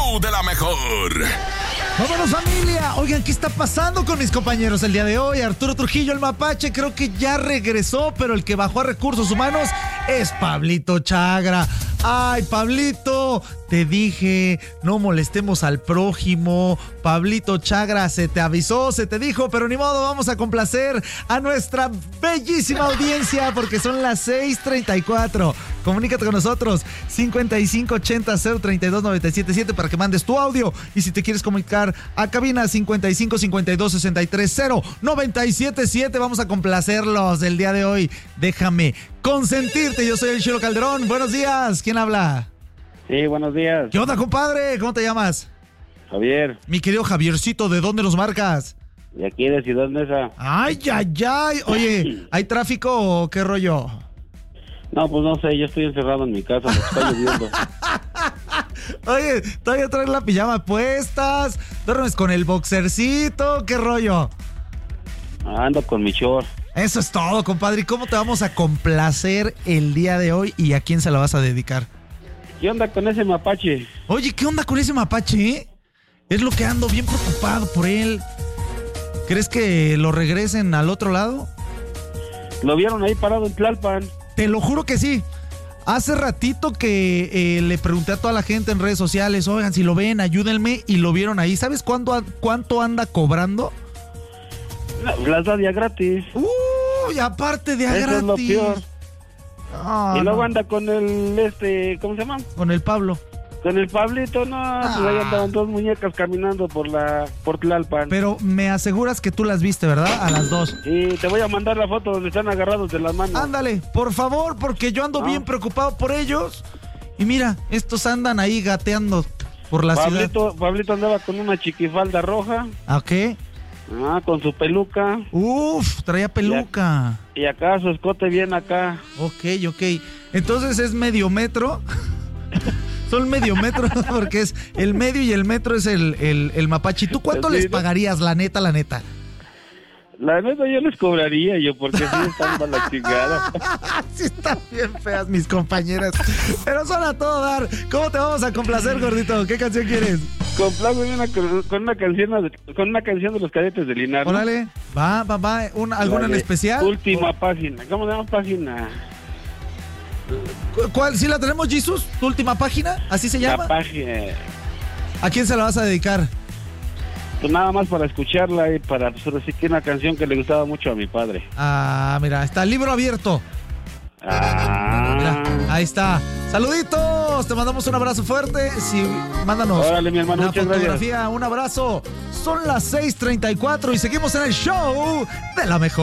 show de la mejor. ¡Vámonos, familia! Oigan, ¿qué está pasando con mis compañeros el día de hoy? Arturo Trujillo, el mapache, creo que ya regresó, pero el que bajó a recursos humanos es Pablito Chagra. ¡Ay, Pablito! Te dije, no molestemos al prójimo. Pablito Chagra, se te avisó, se te dijo, pero ni modo, vamos a complacer a nuestra bellísima audiencia porque son las 6:34. Comunícate con nosotros, 5580-032-977 para que mandes tu audio. Y si te quieres comunicar a cabina, 5552-630977. Vamos a complacerlos el día de hoy. Déjame consentirte. Yo soy el Chilo Calderón. Buenos días. ¿Quién habla? Sí, buenos días. ¿Qué onda, compadre? ¿Cómo te llamas? Javier. Mi querido Javiercito, ¿de dónde nos marcas? De aquí de Ciudad Neza. Ay, ay, ay. Oye, ¿hay tráfico o qué rollo? No, pues no sé, yo estoy encerrado en mi casa, me está lloviendo. Oye, todavía traes la pijama puestas, duermes con el boxercito, ¿qué rollo? Ando con mi short. Eso es todo, compadre. ¿Y cómo te vamos a complacer el día de hoy y a quién se la vas a dedicar? ¿Qué onda con ese mapache? Oye, ¿qué onda con ese mapache? Es lo que ando bien preocupado por él. ¿Crees que lo regresen al otro lado? Lo vieron ahí parado en Tlalpan. Te lo juro que sí. Hace ratito que le pregunté a toda la gente en redes sociales, oigan, si lo ven, ayúdenme, y lo vieron ahí. ¿Sabes cuánto anda cobrando? Las da día gratis. Uy, aparte de a Eso gratis. es lo peor. Y luego no. anda con el, ¿cómo se llama? Con el Pablo. Con el Pablito, no, pues ahí andaban dos muñecas caminando por Tlalpan. Pero me aseguras que tú las viste, ¿verdad? A las 2. Y te voy a mandar la foto donde están agarrados de las manos. Ándale, por favor, porque yo ando bien preocupado por ellos. Y mira, estos andan ahí gateando por la ciudad. Pablito andaba con una chiquifalda roja. ¿Ok? Con su peluca. Uf, traía peluca. Y acá su escote bien acá. Ok. Entonces es medio metro. Son medio metro porque es el medio y el metro es el mapache. ¿Tú cuánto les pagarías, la neta? La neta yo les cobraría porque sí están para la chingada. Sí están bien feas mis compañeras. Pero son a todo dar. ¿Cómo te vamos a complacer, gordito? ¿Qué canción quieres? Complago con una canción de los Cadetes de Linares. Órale, va. ¿Alguna en especial? Última página. ¿Cómo se llama página? ¿Cuál? ¿Sí la tenemos, Jesus? ¿Tu última página? ¿Así se llama? La página. ¿A quién se la vas a dedicar? Pues nada más para escucharla y para reciclar una canción que le gustaba mucho a mi padre. Mira, está el libro abierto. Mira, ahí está. Saluditos, te mandamos un abrazo fuerte. Sí, mándanos. Órale, mi hermano, una fotografía, gracias. Un abrazo. Son las 6:34 y seguimos en el show de la mejor.